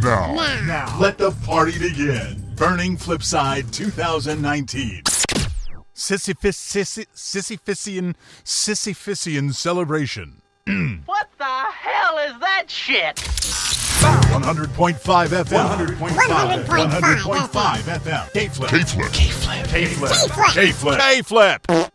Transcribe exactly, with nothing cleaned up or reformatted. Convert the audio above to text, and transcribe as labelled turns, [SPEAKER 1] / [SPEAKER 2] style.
[SPEAKER 1] Now.
[SPEAKER 2] Now.
[SPEAKER 1] Now. Let the party begin. Burning Flipside twenty nineteen. Sisyphus, Sissy, Sisyphusian, Sisyphusian celebration.
[SPEAKER 3] What the hell is that shit?
[SPEAKER 1] one hundred point five F M. one hundred point five. one hundred point five F M. K-Flip.
[SPEAKER 2] K-Flip.
[SPEAKER 1] K-Flip.
[SPEAKER 2] K-Flip.
[SPEAKER 1] K-Flip. K-Flip.